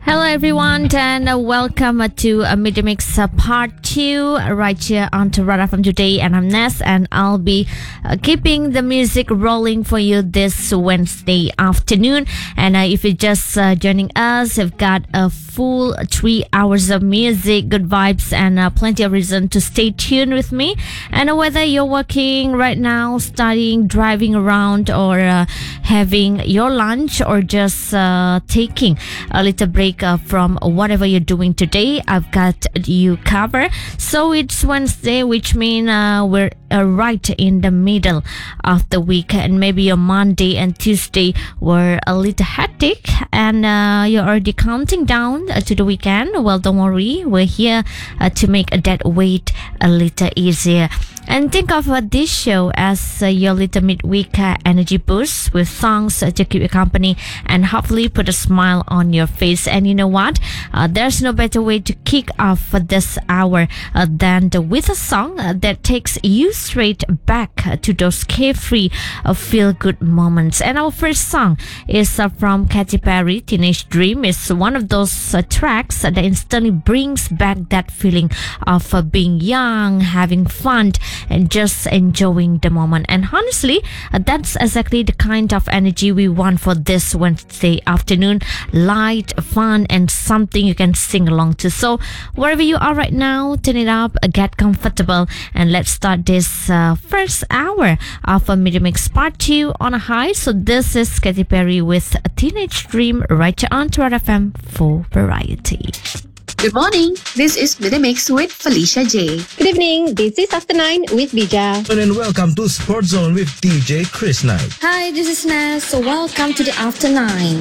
Hello everyone and welcome to Media Mix Part 2 right here on Rad FM today, and I'm Ness and I'll be keeping the music rolling for you this Wednesday afternoon. And if you're just joining us, we've got a full 3 hours of music, good vibes, and plenty of reason to stay tuned with me. And whether you're working right now, studying, driving around, or having your lunch, or just taking a little break from whatever you're doing today, I've got you covered. So it's Wednesday, which means we're right in the middle of the week, and maybe your Monday and Tuesday were a little hectic and you're already counting down to the weekend. Well, don't worry, we're here to make that wait a little easier. And think of this show as your little midweek energy boost with songs to keep you company and hopefully put a smile on your face. And you know what? There's no better way to kick off this hour than with a song that takes you straight back to those carefree feel-good moments. And our first song is from Katy Perry, Teenage Dream. It's one of those tracks that instantly brings back that feeling of being young, having fun, and just enjoying the moment. And honestly, that's exactly the kind of energy we want for this Wednesday afternoon. Light, fun, and something you can sing along to. So wherever you are right now, turn it up, get comfortable, and let's start this first hour of a Media Mix Part 2 on a high. So this is Katy Perry with a Teenage Dream right here on Rad FM for variety. Good morning. This is Media Mix with Felicia J. Good evening. This is After 9 with Bija. And welcome to Sports Zone with DJ Chris Knight. Hi, this is Ness. So welcome to the After 9.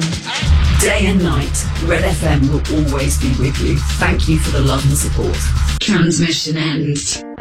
Day and night, Red FM will always be with you. Thank you for the love and support. Transmission ends.